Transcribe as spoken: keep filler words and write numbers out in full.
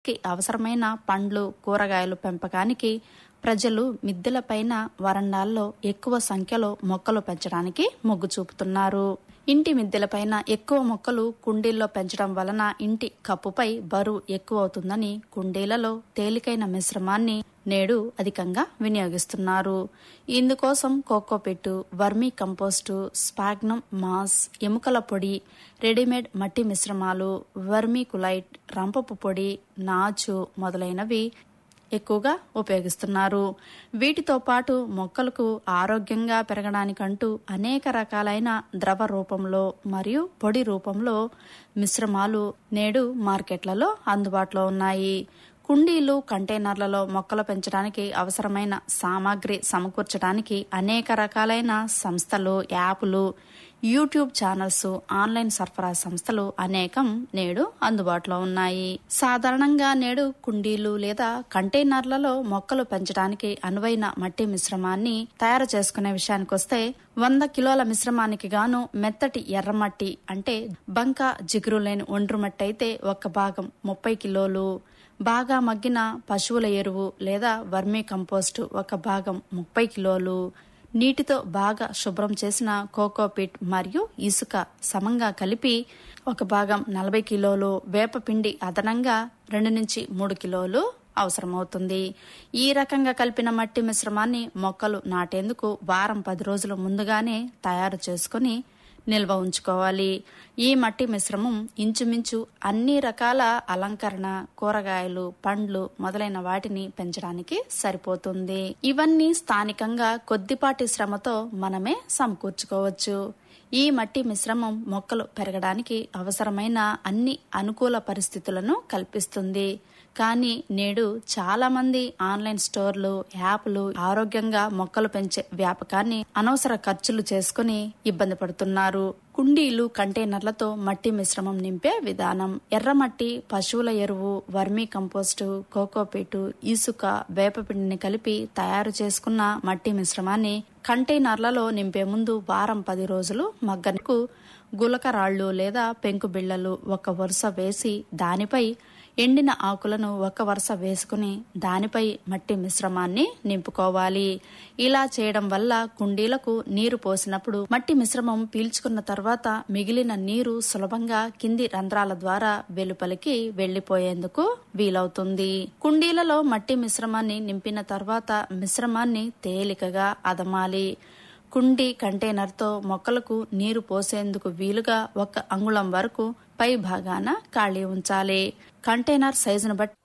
కి అవసరమైన పండ్లు, కూరగాయలు పెంపకానికి ప్రజలు మిద్దెలపైన, వరండాల్లో ఎక్కువ సంఖ్యలో మొక్కలు పెంచడానికి మొగ్గు చూపుతున్నారు. ఇంటి మిద్దెలపైన ఎక్కువ మొక్కలు కుండీల్లో పెంచడం వలన ఇంటి కప్పుపై బరువు ఎక్కువ అవుతుందని కుండీలలో తేలికైన మిశ్రమాన్ని నేడు అధికంగా వినియోగిస్తున్నారు. ఇందుకోసం cocopeat, vermi compost, sphagnum mass, ఎముకల పొడి, రెడీమేడ్ మట్టి మిశ్రమాలు, వర్మీ కులైట్, రంపపు పొడి, నాచు మొదలైనవి ఎక్కువగా ఉపయోగిస్తున్నారు. వీటితో పాటు మొక్కలకు ఆరోగ్యంగా పెరగడానికంటూ అనేక రకాలైన ద్రవ రూపంలో మరియు పొడి రూపంలో మిశ్రమాలు నేడు మార్కెట్లలో అందుబాటులో ఉన్నాయి. కుండీలు, కంటైనర్లలో మొక్కలు పెంచడానికి అవసరమైన సామాగ్రి సమకూర్చడానికి అనేక రకాలైన సంస్థలు, యాప్లు, యూట్యూబ్ ఛానల్స్, ఆన్లైన్ సరఫరా సంస్థలు అనేకం నేడు అందుబాటులో ఉన్నాయి. సాధారణంగా నేడు కుండీలు లేదా కంటైనర్లలో మొక్కలు పెంచడానికి అనువైన మట్టి మిశ్రమాన్ని తయారు చేసుకునే విషయానికొస్తే వంద కిలోల మిశ్రమానికి గాను మెత్తటి ఎర్రమట్టి అంటే బంక జిగురు లేని ఒండ్రు మట్టి అయితే ఒక భాగం ముప్పై కిలోలు, బాగా మగ్గిన పశువుల ఎరువు లేదా వర్మీ కంపోస్టు ఒక భాగం ముప్పై కిలోలు, నీటితో బాగా శుభ్రం చేసిన కోకోపిట్ మరియు ఇసుక సమంగా కలిపి ఒక భాగం నలభై కిలోలు, వేపపిండి అదనంగా రెండు నుంచి మూడు కిలోలు అవసరమవుతుంది. ఈ రకంగా కలిపిన మట్టి మిశ్రమాన్ని మొక్కలు నాటేందుకు వారం పది రోజుల ముందుగానే తయారు చేసుకుని నిల్వ ఉంచుకోవాలి. ఈ మట్టి మిశ్రమం ఇంచుమించు అన్ని రకాల అలంకరణ, కూరగాయలు, పండ్లు మొదలైన వాటిని పెంచడానికి సరిపోతుంది. ఇవన్నీ స్థానికంగా కొద్దిపాటి శ్రమతో మనమే సమకూర్చుకోవచ్చు. ఈ మట్టి మిశ్రమం మొక్కలు పెరగడానికి అవసరమైన అన్ని అనుకూల పరిస్థితులను కల్పిస్తుంది. కానీ నేడు చాలా మంది ఆన్లైన్ స్టోర్లు, యాప్లు ఆరోగ్యంగా మొక్కలు పెంచే వ్యాపకాన్ని అనవసర ఖర్చులు చేసుకుని ఇబ్బంది పడుతున్నారు. కుండీలు, కంటైనర్లతో మట్టి మిశ్రమం నింపే విధానం: ఎర్రమట్టి, పశువుల ఎరువు, వర్మీ కంపోస్టు, కోకోపిట్, ఇసుక, వేపపిండిని కలిపి తయారు చేసుకున్న మట్టి మిశ్రమాన్ని కంటైనర్లలో నింపే ముందు వారం పది రోజులు మగ్గనకు గులకరాళ్లు లేదా పెంకు బిళ్లలు ఒక వరుస వేసి దానిపై ఎండిన ఆకులను ఒక వరుస వేసుకుని దానిపై మట్టి మిశ్రమాన్ని నింపుకోవాలి. ఇలా చేయడం వల్ల కుండీలకు నీరు పోసినప్పుడు మట్టి మిశ్రమం పీల్చుకున్న తర్వాత మిగిలిన నీరు సులభంగా కింది రంధ్రాల ద్వారా వెలుపలికి వెళ్లిపోయేందుకు వీలవుతుంది. కుండీలలో మట్టి మిశ్రమాన్ని నింపిన తర్వాత మిశ్రమాన్ని తేలికగా అదమాలి. కుండీ, కంటైనర్తో మొక్కలకు నీరు పోసేందుకు వీలుగా ఒక అంగుళం వరకు పై భాగాన ఖాళీ ఉంచాలి. కంటైనర్ సైజును బట్టి